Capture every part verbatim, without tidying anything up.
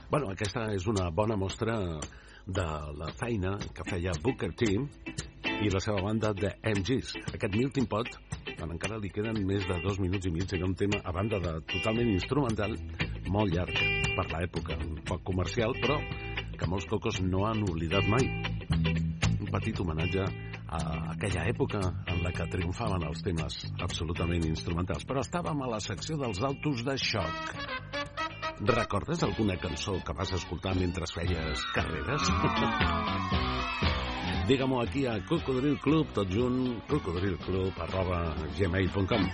Bueno, aquesta és una bona mostra de la feina que feia Booker T i la seva banda de M Gs. Aquest Melting Pot, quan encara li queden més de dos minuts i mig, era un tema, a banda de totalment instrumental, molt llarg per l'època, un poc comercial, però que molts cocos no han oblidat mai. Un petit homenatge a aquella època en la que triomfaven els temes absolutament instrumentals. Però estàvem a la secció dels autos de xoc. Recordes alguna cançó que vas escoltar mentre feies carreres? Digue-m'ho aquí a Cocodril Club, tot junt, cocodrilclub arroba gmail punt com.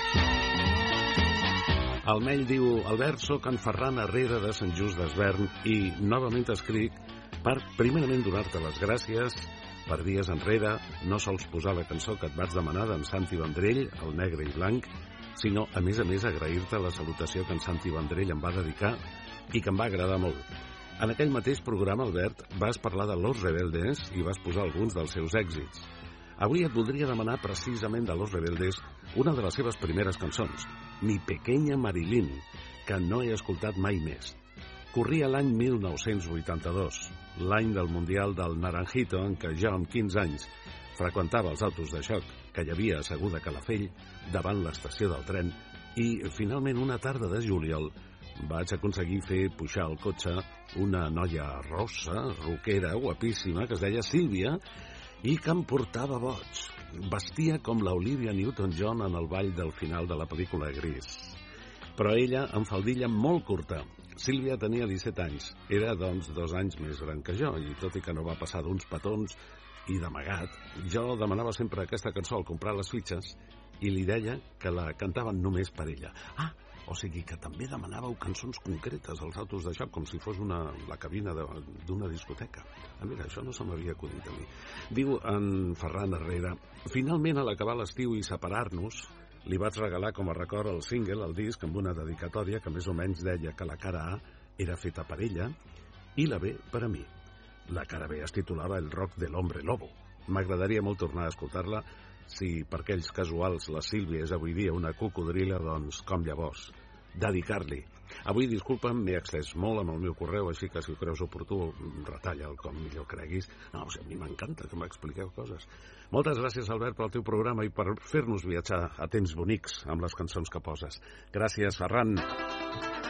El mail diu: Albert, soc en Ferran Herrera de Sant Just d'Esvern i novament escric per primerament donar-te les gràcies per dies enrere no sols posar la cançó que et vaig demanar d'en Santi Vendrell, el negre i blanc, sinó, a més a més, agrair-te la salutació que en Santi Vendrell em va dedicar i que em va agradar molt. En aquell mateix programa, Albert, vas parlar de Los Rebeldes i vas posar alguns dels seus èxits. Avui et voldria demanar precisament de Los Rebeldes una de les seves primeres cançons, Mi Pequeña Marilyn, que no he escoltat mai més. Corria l'any mil nou-cents vuitanta-dos, l'any del Mundial del Naranjito, en què jo, amb quinze anys, freqüentava els autos de xoc que hi havia asseguda a Calafell davant l'estació del tren i, finalment, una tarda de juliol, vaig aconseguir fer pujar al cotxe una noia rossa, roquera, guapíssima, que es deia Sílvia i que em portava boig. Vestia com la Olivia Newton-John en el ball del final de la pel·lícula Gris. Però ella, amb faldilla molt curta. Sílvia tenia disset anys. Era, doncs, dos anys més gran que jo, i tot i que no va passar d'uns petons i d'amagat, jo demanava sempre aquesta cançó al comprar les fitxes i li deia que la cantaven només per ella. Ah, o sigui que també demanàveu cançons concretes als autos de xoc, com si fos una, la cabina d'una discoteca. Ah, mira, això no se m'havia acudit a mi. Diu en Ferran Herrera: finalment, a l'acabar l'estiu i separar-nos, li vaig regalar com a record el single, el disc, amb una dedicatòria que més o menys deia que la cara A era feta per ella i la B per a mi. La cara B es titulava El rock del hombre lobo. M'agradaria molt tornar a escoltar-la. Si per aquells casuals la Sílvia és avui dia una cocodrila, doncs com llavors. Dedicar-li. Avui, disculpa'm, m'he extès molt amb el meu correu, així que si ho creus oportú, retalla'l com millor creguis. No, o sigui, a mi m'encanta que m'expliqueu coses. Moltes gràcies, Albert, pel teu programa i per fer-nos viatjar a temps bonics amb les cançons que poses. Gràcies, Ferran.